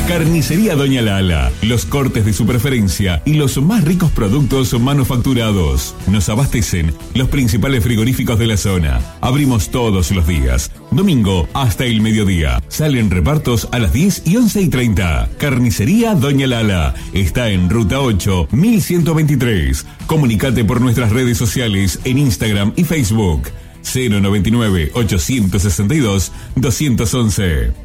Carnicería Doña Lala. Los cortes de su preferencia y los más ricos productos manufacturados. Nos abastecen los principales frigoríficos de la zona. Abrimos todos los días. Domingo hasta el mediodía. Salen repartos a las 10 y 11:30. Carnicería Doña Lala. Está en Ruta 8, 1123. Comunicate por nuestras redes sociales en Instagram y Facebook. 099-862-211.